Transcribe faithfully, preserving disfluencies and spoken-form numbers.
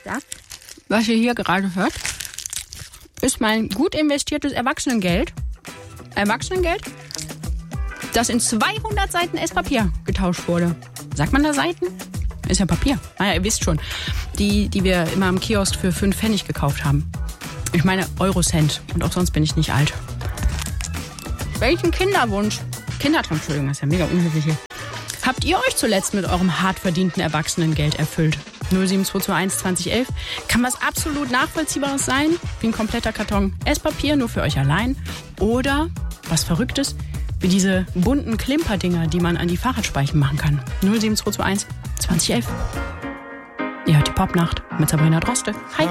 Das, was ihr hier gerade hört, ist mein gut investiertes Erwachsenengeld. Erwachsenengeld, das in zweihundert Seiten Esspapier getauscht wurde. Sagt man da Seiten? Ist ja Papier. Naja, ihr wisst schon. Die, die wir immer am Kiosk für fünf Pfennig gekauft haben. Ich meine Eurocent. Und auch sonst bin ich nicht alt. Welchen Kinderwunsch, Kindertraum, Entschuldigung, das ist ja mega unhöflich hier, habt ihr euch zuletzt mit eurem hart verdienten Erwachsenengeld erfüllt? null sieben zwei zwei eins zwanzig elf. Kann was absolut Nachvollziehbares sein, wie ein kompletter Karton Esspapier, nur für euch allein. Oder was Verrücktes, wie diese bunten Klimperdinger, die man an die Fahrradspeichen machen kann. null sieben zwei zwei eins zwanzig elf. Ihr hört die Popnacht mit Sabrina Droste. Hi.